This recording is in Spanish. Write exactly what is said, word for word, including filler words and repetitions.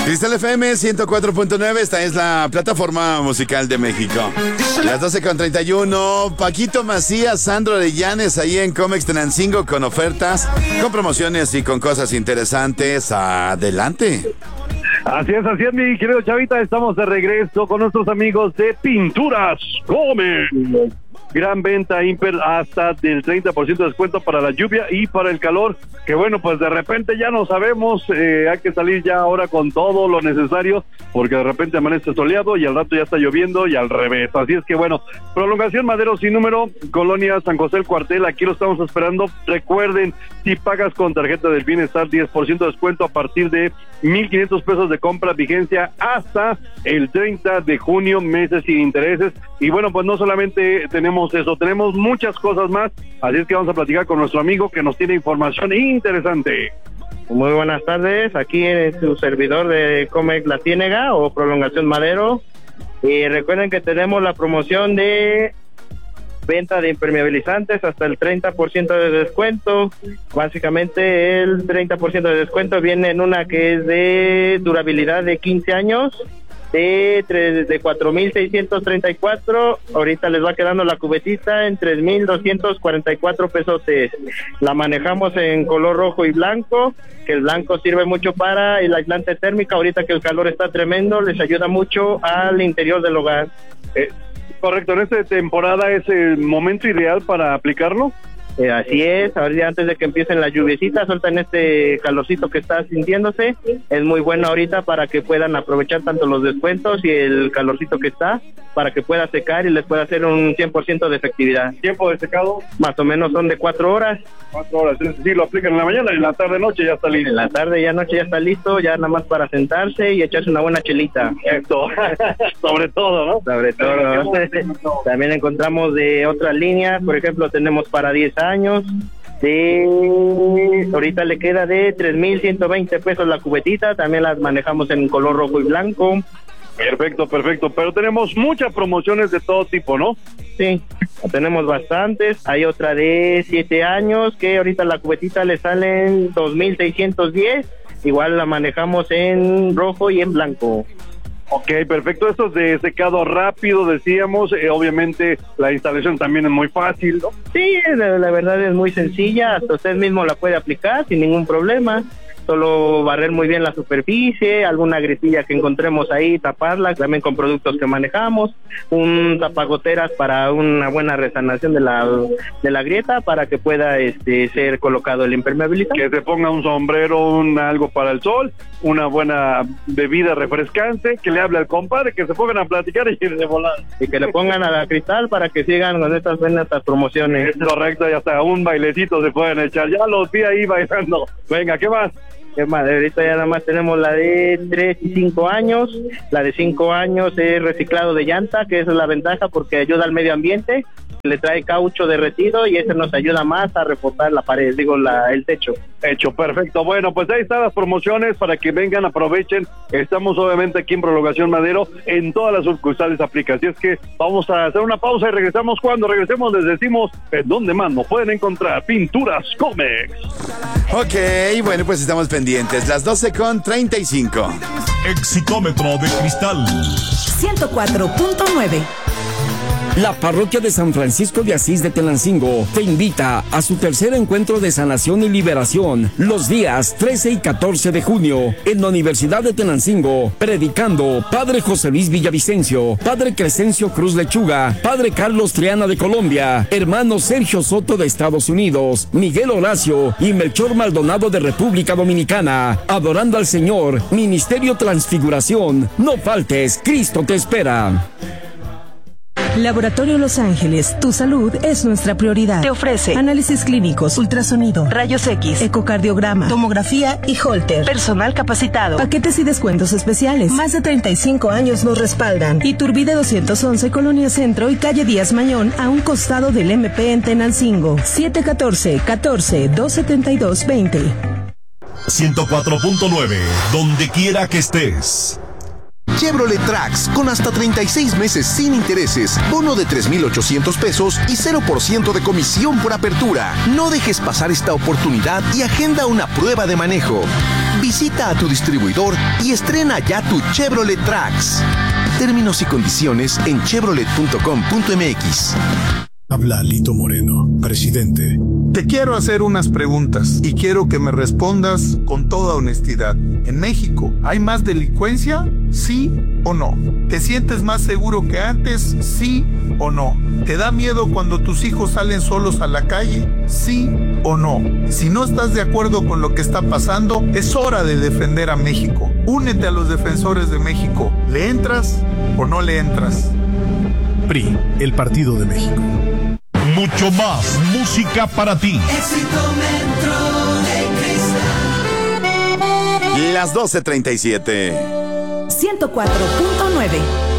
Cristal F M ciento cuatro punto nueve, esta es la plataforma musical de México. Las doce con treinta y uno, Paquito Macías, Sandro Arellanes, ahí en Comex Tenancingo con ofertas, con promociones y con cosas interesantes. Adelante. Así es, así es, mi querido Chavita, estamos de regreso con nuestros amigos de Pinturas Comex. Gran venta Imper hasta del treinta por ciento de descuento para la lluvia y para el calor, que bueno, pues de repente ya no sabemos, eh, hay que salir ya ahora con todo lo necesario, porque de repente amanece soleado y al rato ya está lloviendo y al revés, así es que bueno, prolongación Madero sin número, Colonia San José el Cuartel, aquí lo estamos esperando. Recuerden, si pagas con tarjeta del Bienestar, diez por ciento de descuento a partir de mil quinientos pesos de compra, vigencia hasta el treinta de junio, meses sin intereses, y bueno, pues no solamente tenemos eso, tenemos muchas cosas más, así es que vamos a platicar con nuestro amigo que nos tiene información interesante. Muy buenas tardes, aquí es su servidor de Comex La Ciénega o Prolongación Madero, y recuerden que tenemos la promoción de venta de impermeabilizantes hasta el treinta por ciento de descuento. Básicamente el treinta por ciento de descuento viene en una que es de durabilidad de quince años, de, de cuatro mil seiscientos treinta y cuatro, ahorita les va quedando la cubetita en tres mil doscientos cuarenta y cuatro pesotes. La manejamos en color rojo y blanco, que el blanco sirve mucho para el aislante térmico, ahorita que el calor está tremendo, les ayuda mucho al interior del hogar. Eh, correcto, en esta temporada es el momento ideal para aplicarlo. Eh, así es, ahorita antes de que empiecen las lluviecitas, sueltan este calorcito que está sintiéndose, es muy bueno ahorita para que puedan aprovechar tanto los descuentos y el calorcito que está, para que pueda secar y les pueda hacer un cien por ciento de efectividad. ¿Tiempo de secado? Más o menos son de cuatro horas. Cuatro horas, es decir, lo aplican en la mañana y en la tarde noche ya está listo. En la tarde y la noche ya está listo, ya nada más para sentarse y echarse una buena chelita. Esto, sobre todo, ¿no? Sobre todo. También encontramos de otras líneas, por ejemplo, tenemos para diez años, de ahorita le queda de tres mil ciento veinte pesos la cubetita, también las manejamos en color rojo y blanco. Perfecto, perfecto, pero tenemos muchas promociones de todo tipo, ¿no? Sí, tenemos bastantes. Hay otra de siete años que ahorita la cubetita le salen dos mil seiscientos diez, igual la manejamos en rojo y en blanco. Ok, perfecto. Esto es de secado rápido, decíamos. Eh, obviamente la instalación también es muy fácil, ¿no? Sí, la, la verdad es muy sencilla. Hasta usted mismo la puede aplicar sin ningún problema. Solo barrer muy bien la superficie, alguna grietilla que encontremos ahí, taparla, también con productos que manejamos, un tapagoteras para una buena resanación de la de la grieta para que pueda este ser colocado el impermeabilizante. Que se ponga un sombrero, un algo para el sol, una buena bebida refrescante, que le hable al compadre, que se pongan a platicar y ir de volada. Y que le pongan a la Cristal para que sigan con estas buenas promociones. Es correcto, y hasta un bailecito se pueden echar. Ya los vi ahí bailando. Venga, ¿qué más? ¿Qué más? Ahorita ya nada más tenemos la de tres y cinco años. La de cinco años es reciclado de llanta, que esa es la ventaja porque ayuda al medio ambiente. Le trae caucho derretido y eso nos ayuda más a reforzar la pared, digo, la, el techo. Hecho, perfecto. Bueno, pues ahí están las promociones para que vengan, aprovechen. Estamos obviamente aquí en Prolongación Madero, en todas las sucursales aplica. Así es que vamos a hacer una pausa y regresamos. Cuando regresemos les decimos en dónde más nos pueden encontrar Pinturas Comex. Ok, bueno, pues estamos pendientes. Las doce con treinta y cinco. Exitómetro de cristal. ciento cuatro punto nueve. La parroquia de San Francisco de Asís de Tenancingo te invita a su tercer encuentro de sanación y liberación los días trece y catorce de junio en la Universidad de Tenancingo, predicando Padre José Luis Villavicencio, Padre Crescencio Cruz Lechuga, Padre Carlos Triana de Colombia, hermano Sergio Soto de Estados Unidos, Miguel Horacio y Melchor Maldonado de República Dominicana, adorando al Señor, Ministerio Transfiguración. No faltes, Cristo te espera. Laboratorio Los Ángeles, tu salud es nuestra prioridad. Te ofrece análisis clínicos, ultrasonido, rayos X, ecocardiograma, tomografía y Holter. Personal capacitado, paquetes y descuentos especiales. Más de treinta y cinco años nos respaldan. Iturbide doscientos once, Colonia Centro y calle Díaz Mañón, a un costado del M P en Tenancingo. siete uno cuatro, catorce, dos setenta y dos, veinte. ciento cuatro punto nueve, donde quiera que estés. Chevrolet Trax con hasta treinta y seis meses sin intereses, bono de tres mil ochocientos pesos y cero por ciento de comisión por apertura. No dejes pasar esta oportunidad y agenda una prueba de manejo. Visita a tu distribuidor y estrena ya tu Chevrolet Trax. Términos y condiciones en chevrolet punto com punto m x. Habla Lito Moreno, presidente. Te quiero hacer unas preguntas y quiero que me respondas con toda honestidad. ¿En México hay más delincuencia? ¿Sí o no? ¿Te sientes más seguro que antes? ¿Sí o no? ¿Te da miedo cuando tus hijos salen solos a la calle? ¿Sí o no? Si no estás de acuerdo con lo que está pasando, es hora de defender a México. Únete a los defensores de México. ¿Le entras o no le entras? P R I, el Partido de México. Mucho más música para ti. Éxito Metro de Cristal. Las doce treinta y siete. ciento cuatro punto nueve.